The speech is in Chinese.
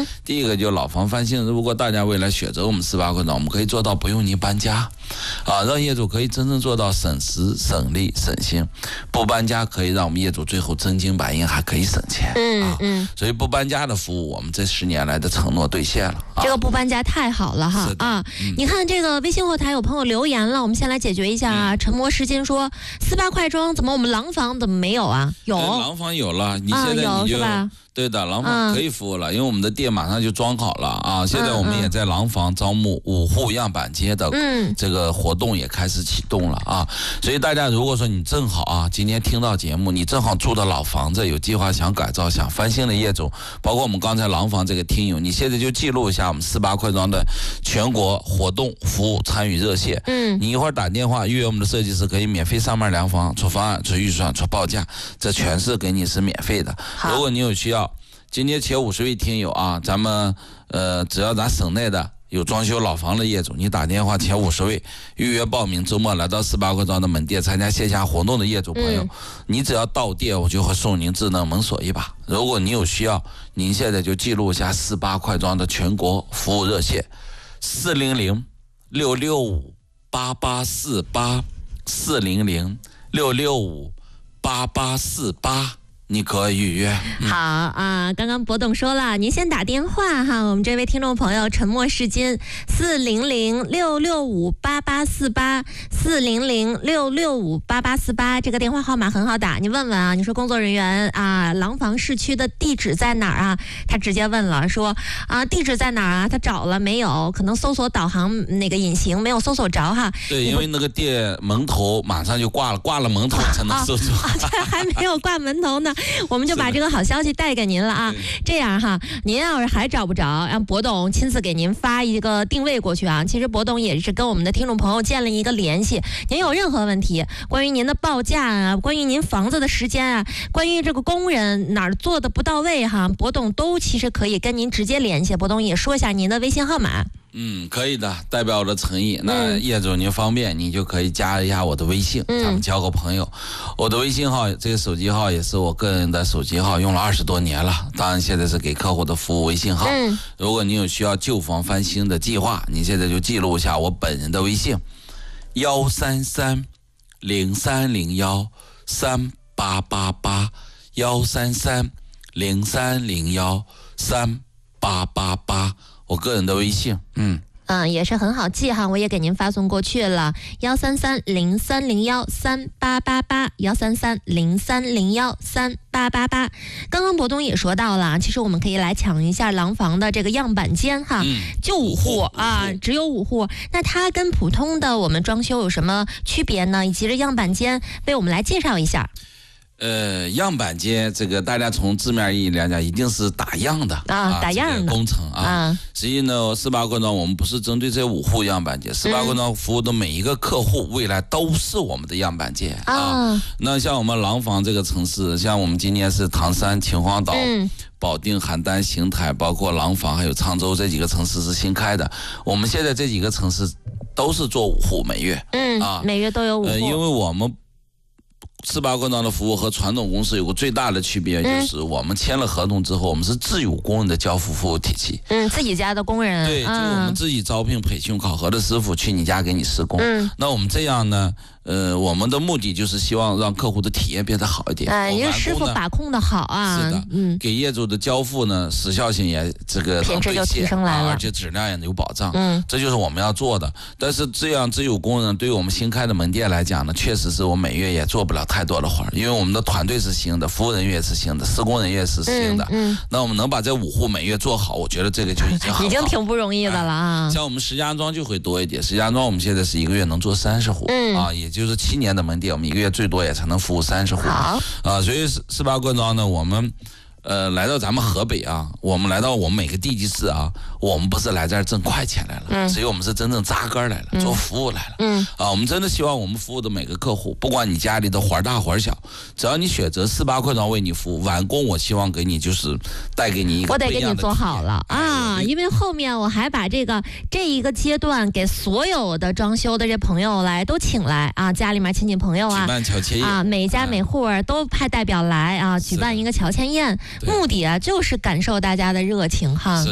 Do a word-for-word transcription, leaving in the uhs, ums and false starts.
嗯，第一个就老房翻新，如果大家未来选择我们四八快装，我们可以做到不用您搬家，啊，让业主可以真正做到省时、省力、省心。不搬家可以让我们业主最后真金白银，还可以省钱。 嗯啊、 嗯， 所以不搬家的服务，我们这十年来的承诺兑现了。啊、 这个不搬家太好了哈啊！嗯、你看这个微信后台有朋友留言了，我们先来解决一下啊。嗯、沉默时间说四八快装怎么我们廊坊怎么没有啊？有， 廊坊有了，你现在你就。 啊对的，廊坊可以服务了，嗯、因为我们的店马上就装好了啊！现在我们也在廊坊招募五户样板街的这个活动也开始启动了啊！所以大家如果说你正好啊，今天听到节目，你正好住的老房子有计划想改造、想翻新的业主，包括我们刚才廊坊这个听友，你现在就记录一下我们四八快装的全国活动服务参与热线。嗯，你一会儿打电话预约我们的设计师，可以免费上门量房、出方案、出预算、出报价，这全是给你是免费的。如果你有需要。今天前五十位听友啊，咱们呃，只要咱省内的有装修老房的业主，你打电话前五十位预约报名，周末来到四八快装的门店参加线下活动的业主朋友，嗯、你只要到店，我就会送您智能门锁一把。如果你有需要，您现在就记录一下四八快装的全国服务热线：四零零六六五八八四八，四零零六六五八八四八。你可以预约。 嗯、好啊，刚刚博董说了，您先打电话哈，我们这位听众朋友沉默是金，四零零六六五八八四八，四零零六六五八八四八，这个电话号码很好打，你问问啊，你说工作人员啊，廊坊市区的地址在哪儿啊？他直接问了，说啊，地址在哪儿啊？他找了没有？可能搜索导航那个引擎没有搜索着哈。 对，因为那个店门头马上就挂了，挂了门头才能搜索。 啊啊、这还没有挂门头呢。我们就把这个好消息带给您了啊！这样哈，您要是还找不着，让博董亲自给您发一个定位过去啊。其实博董也是跟我们的听众朋友建了一个联系，您有任何问题，关于您的报价啊，关于您房子的时间啊，关于这个工人哪儿做的不到位哈，博董都其实可以跟您直接联系。博董也说一下您的微信号码。 嗯，可以的，代表我的诚意。那业主您方便，你就可以加一下我的微信，嗯、咱们交个朋友。我的微信号，这个手机号也是我个人的手机号，用了二十多年了。当然，现在是给客户的服务微信号。嗯、如果你有需要旧房翻新的计划，你现在就记录一下我本人的微信：幺三三零三零幺三八八八，幺三三零三零幺三八八八。我个人的微信，嗯嗯，也是很好记哈，我也给您发送过去了，幺三三零三零幺三八八八，幺三三零三零幺三八八八。刚刚博东也说到了，其实我们可以来抢一下廊坊的这个样板间哈，嗯、就五户啊，只有五户。那它跟普通的我们装修有什么区别呢？以及这样板间为我们来介绍一下。 呃，样板间这个大家从字面意义来讲，一定是打样的啊，啊打样的、这个、 工程啊。啊实际呢，四八快装我们不是针对这五户样板间，四八快装服务的每一个客户，未来都是我们的样板间、嗯、啊。那像我们廊坊这个城市，像我们今年是唐山、秦皇岛、嗯、保定、邯郸、邢台，包括廊坊还有沧州这几个城市是新开的。我们现在这几个城市都是做五户每月， 嗯啊，每月都有五户。呃， 因为我们。四八快装的服务和传统公司有个最大的区别，就是我们签了合同之后，我们是自有工人的交付服务体系。 嗯，自己家的工人。 对，就我们自己招聘、培训、考核的师傅去你家给你施工。嗯，那我们这样呢？呃，我们的目的就是希望让客户的体验变得好一点。 哎，因为师傅把控的好啊。 是的，嗯，给业主的交付呢，时效性也这个品质就提升来了、啊， 而且质量也有保障。嗯，这就是我们要做的。但是这样自有工人对于我们新开的门店来讲呢，确实是我每月也做不了太多的活儿，因为我们的团队是新的，服务人员是新的，施工人员是新的。嗯，嗯那我们能把这五户每月做好，我觉得这个就已经好， 已经挺不容易的了啊。 哎、像我们石家庄就会多一点，石家庄我们现在是一个月能做三十户，嗯啊，也就是七年的门。门店我们一个月最多也才能服务三十户，啊，所以四八快装呢，我们呃来到咱们河北啊，我们来到我们每个地级市啊，我们不是来这儿挣快钱来了，嗯，所以我们是真正扎根来了，嗯、做服务来了，嗯啊，我们真的希望我们服务的每个客户，不管你家里的活大活小，只要你选择四八快装为你服务，完工我希望给你就是带给你一个我得给你做好了啊，因为后面我还把这个这一个阶段给所有的装修的这朋友来都请来啊，家里面亲戚朋友啊， 举办乔迁宴啊，每家每户都派代表来啊，举办一个乔迁宴，目的啊就是感受大家的热情哈。